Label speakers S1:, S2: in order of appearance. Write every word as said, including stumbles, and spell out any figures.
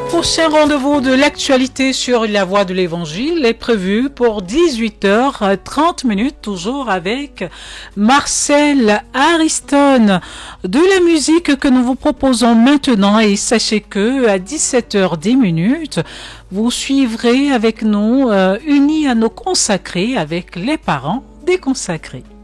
S1: Prochain rendez-vous de l'actualité sur la voie de l'évangile est prévu pour dix-huit heures trente, toujours avec Marcel Ariston. De la musique que nous vous proposons maintenant, et sachez que à dix-sept heures dix, vous suivrez avec nous, euh, unis à nos consacrés, avec les parents des consacrés.